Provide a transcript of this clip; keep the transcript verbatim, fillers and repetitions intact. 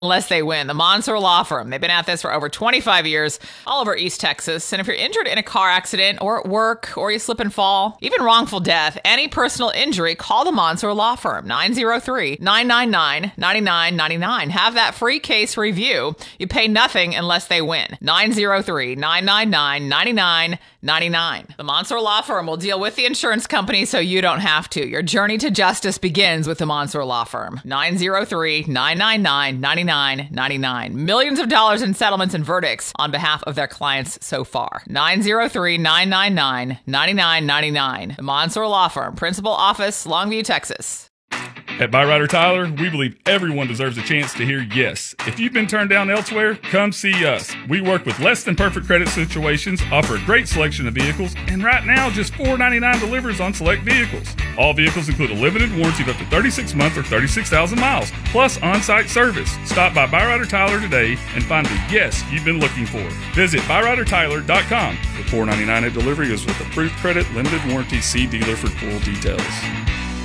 unless they win. The Monsoor Law Firm. They've been at this for over twenty-five years, all over East Texas. And if you're injured in a car accident or at work, or you slip and fall, even wrongful death, any personal injury, call the Monsoor Law Firm. nine oh three, nine nine nine, nine nine nine nine. Have that free case review. You pay nothing unless they win. nine oh three, nine nine nine, nine nine nine nine. The Monsoor Law Firm will deal with the insurance company so you don't have to. Your journey to justice begins with the Monsoor Law Firm. nine oh three, nine nine nine, nine nine nine nine. Millions of dollars in settlements and verdicts on behalf of their clients so far. nine oh three, nine nine nine, nine nine nine nine. The Monsoor Law Firm. Principal office, Longview, Texas. At Byrider Tyler, we believe everyone deserves a chance to hear yes. If you've been turned down elsewhere, come see us. We work with less than perfect credit situations, offer a great selection of vehicles, and right now just four dollars and ninety-nine cents delivers on select vehicles. All vehicles include a limited warranty of up to thirty-six months or thirty-six thousand miles, plus on-site service. Stop by Byrider Tyler today and find the yes you've been looking for. Visit byrider tyler dot com. The four dollars and ninety-nine cents at delivery is with approved credit, limited warranty. See dealer for full details.